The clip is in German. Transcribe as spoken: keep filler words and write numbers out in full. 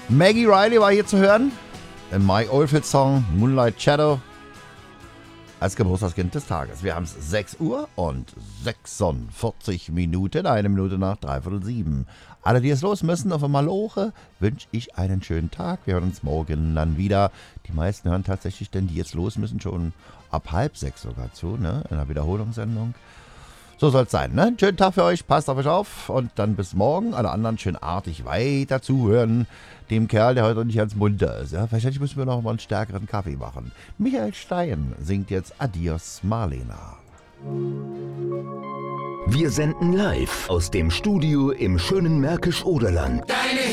Maggie Riley war hier zu hören. In Mike Oldfield Song Moonlight Shadow. Als Geburtstagskind des Tages. Wir haben es sechs Uhr und sechsundvierzig Minuten. Eine Minute nach dreiviertel sieben. Alle, die es los müssen, auf einmal Maloche, wünsche ich einen schönen Tag. Wir hören uns morgen dann wieder. Die meisten hören tatsächlich, denn die jetzt los müssen, schon ab halb sechs sogar zu, ne? In einer Wiederholungssendung. So soll es sein, ne? Einen schönen Tag für euch, passt auf euch auf und dann bis morgen. Alle anderen schön artig weiter zuhören. Dem Kerl, der heute nicht ganz munter ist. Ja? Wahrscheinlich müssen wir noch mal einen stärkeren Kaffee machen. Michael Stein singt jetzt Adios Marlena. Wir senden live aus dem Studio im schönen Märkisch-Oderland. Deine